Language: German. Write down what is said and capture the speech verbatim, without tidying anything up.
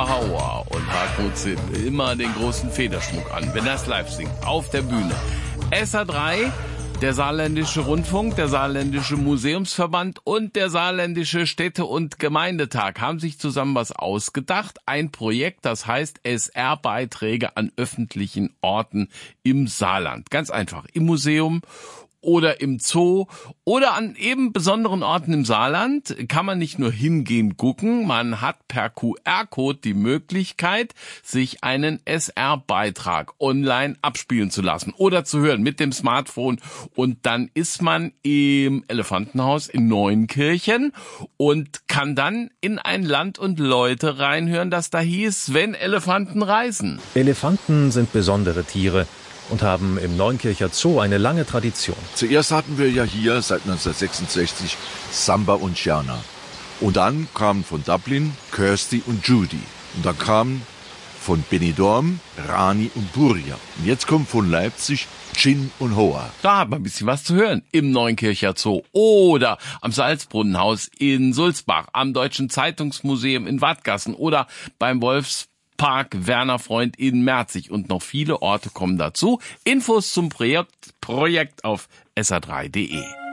Hauer und Hartmut Zill immer den großen Federschmuck an, wenn er es live singt, auf der Bühne. S R drei, der Saarländische Rundfunk, der Saarländische Museumsverband und der Saarländische Städte- und Gemeindetag haben sich zusammen was ausgedacht. Ein Projekt, das heißt S R-Beiträge an öffentlichen Orten im Saarland. Ganz einfach, im Museum oder im Zoo oder an eben besonderen Orten im Saarland kann man nicht nur hingehen gucken, man hat per Q R-Code die Möglichkeit, sich einen S R-Beitrag online abspielen zu lassen oder zu hören mit dem Smartphone. Und dann ist man im Elefantenhaus in Neunkirchen und kann dann in ein Land und Leute reinhören, das da hieß, wenn Elefanten reisen. Elefanten sind besondere Tiere und haben im Neunkircher Zoo eine lange Tradition. Zuerst hatten wir ja hier seit neunzehnhundertsechsundsechzig Samba und Scherna. Und dann kamen von Dublin Kirsty und Judy. Und dann kamen von Benidorm Rani und Burja. Und jetzt kommt von Leipzig Chin und Hoa. Da hat man ein bisschen was zu hören im Neunkircher Zoo oder am Salzbrunnenhaus in Sulzbach, am Deutschen Zeitungsmuseum in Wadgassen oder beim Wolfs Park Werner Freund in Merzig und noch viele Orte kommen dazu. Infos zum Projekt, Projekt auf S R drei punkt de.